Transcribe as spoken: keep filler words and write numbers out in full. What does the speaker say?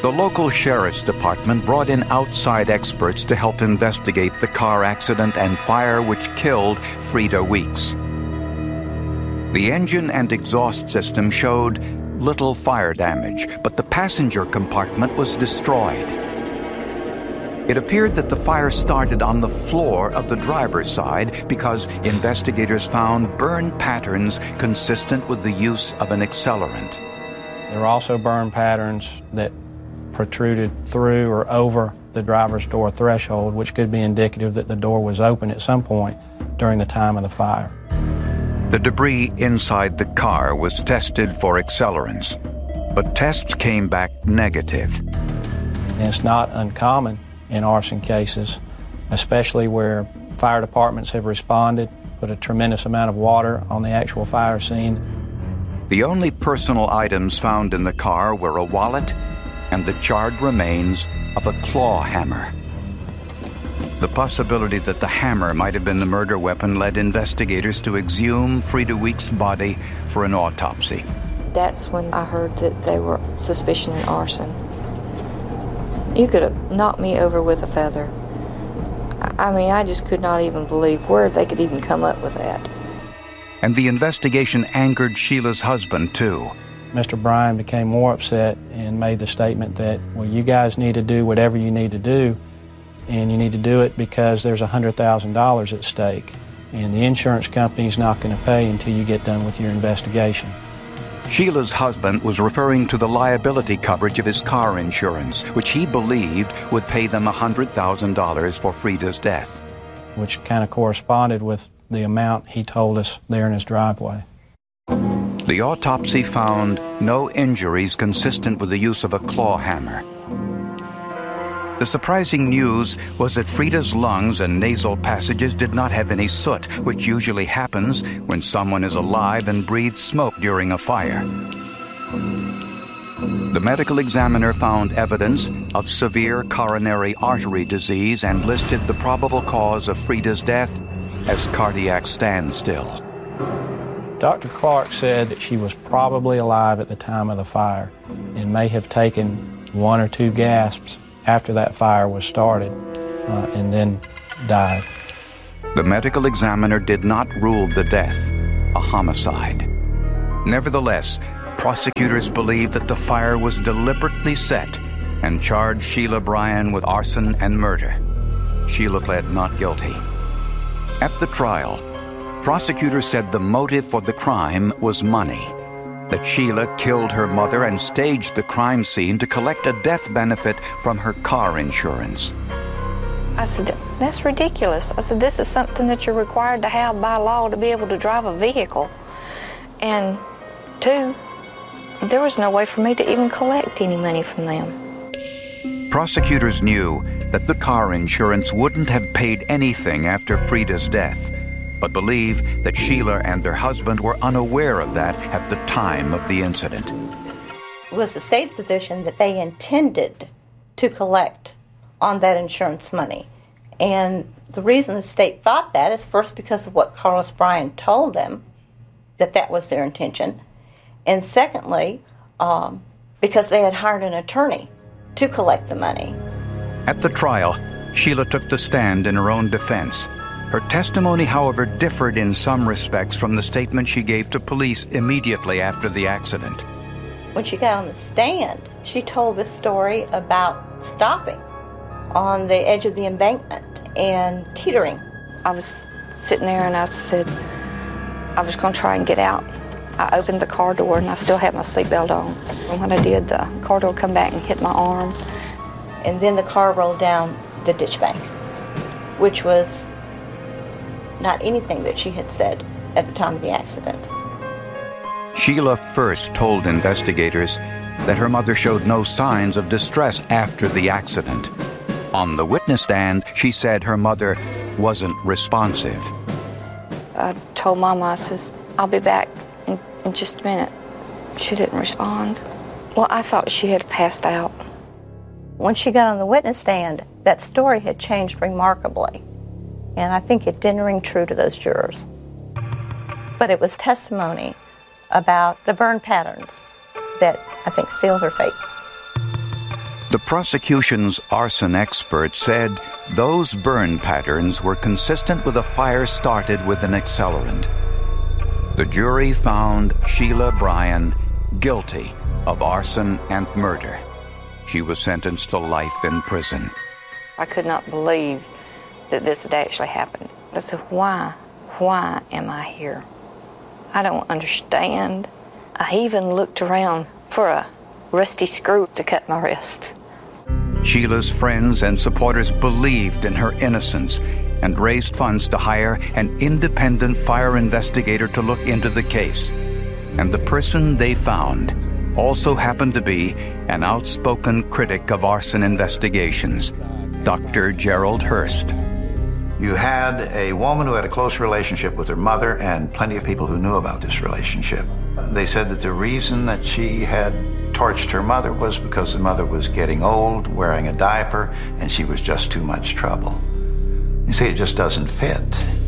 The local sheriff's department brought in outside experts to help investigate the car accident and fire which killed Frida Weeks. The engine and exhaust system showed little fire damage, but the passenger compartment was destroyed. It appeared that the fire started on the floor of the driver's side because investigators found burn patterns consistent with the use of an accelerant. There were also burn patterns that protruded through or over the driver's door threshold, which could be indicative that the door was open at some point during the time of the fire. The debris inside the car was tested for accelerants, but tests came back negative. And it's not uncommon in arson cases, especially where fire departments have responded, put a tremendous amount of water on the actual fire scene. The only personal items found in the car were a wallet and the charred remains of a claw hammer. The possibility that the hammer might have been the murder weapon led investigators to exhume Frida Weeks' body for an autopsy. That's when I heard that they were suspicion in arson. You could have knocked me over with a feather. I mean, I just could not even believe where they could even come up with that. And the investigation angered Sheila's husband, too. Mister Bryan became more upset and made the statement that, well, you guys need to do whatever you need to do, and you need to do it because there's one hundred thousand dollars at stake, and the insurance company's not going to pay until you get done with your investigation. Sheila's husband was referring to the liability coverage of his car insurance, which he believed would pay them one hundred thousand dollars for Frida's death. Which kind of corresponded with the amount he told us there in his driveway. The autopsy found no injuries consistent with the use of a claw hammer. The surprising news was that Frida's lungs and nasal passages did not have any soot, which usually happens when someone is alive and breathes smoke during a fire. The medical examiner found evidence of severe coronary artery disease and listed the probable cause of Frida's death as cardiac standstill. Doctor Clark said that she was probably alive at the time of the fire and may have taken one or two gasps after that fire was started uh, and then died. The medical examiner did not rule the death a homicide. Nevertheless, prosecutors believed that the fire was deliberately set and charged Sheila Bryan with arson and murder. Sheila pled not guilty. At the trial, prosecutors said the motive for the crime was money, that Sheila killed her mother and staged the crime scene to collect a death benefit from her car insurance. I said, that's ridiculous. I said, this is something that you're required to have by law to be able to drive a vehicle. And two, there was no way for me to even collect any money from them. Prosecutors knew that the car insurance wouldn't have paid anything after Frida's death, but believe that Sheila and her husband were unaware of that at the time of the incident. It was the state's position that they intended to collect on that insurance money. And the reason the state thought that is first because of what Carlos Bryan told them, that that was their intention, and secondly, um, because they had hired an attorney to collect the money. At the trial, Sheila took the stand in her own defense. Her testimony, however, differed in some respects from the statement she gave to police immediately after the accident. When she got on the stand, she told this story about stopping on the edge of the embankment and teetering. I was sitting there and I said, I was going to try and get out. I opened the car door and I still had my seatbelt on. And when I did, the car door come back and hit my arm. And then the car rolled down the ditch bank, which was not anything that she had said at the time of the accident. Sheila first told investigators that her mother showed no signs of distress after the accident. On the witness stand, she said her mother wasn't responsive. I told Mama, I says, I'll be back in, in just a minute. She didn't respond. Well, I thought she had passed out. When she got on the witness stand, that story had changed remarkably. And I think it didn't ring true to those jurors. But it was testimony about the burn patterns that I think sealed her fate. The prosecution's arson expert said those burn patterns were consistent with a fire started with an accelerant. The jury found Sheila Bryan guilty of arson and murder. She was sentenced to life in prison. I could not believe that this had actually happened. I said, why? Why am I here? I don't understand. I even looked around for a rusty screw to cut my wrist. Sheila's friends and supporters believed in her innocence and raised funds to hire an independent fire investigator to look into the case. And the person they found also happened to be an outspoken critic of arson investigations, Doctor Gerald Hurst. You had a woman who had a close relationship with her mother and plenty of people who knew about this relationship. They said that the reason that she had torched her mother was because the mother was getting old, wearing a diaper, and she was just too much trouble. You see, it just doesn't fit.